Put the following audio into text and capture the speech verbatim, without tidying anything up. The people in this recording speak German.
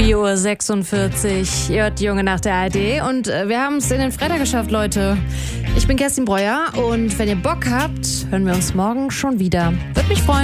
vier Uhr sechsundvierzig. Ihr hört die Junge nach der A R D und wir haben es in den Freitag geschafft, Leute. Ich bin Kerstin Breuer und wenn ihr Bock habt, hören wir uns morgen schon wieder. Würde mich freuen.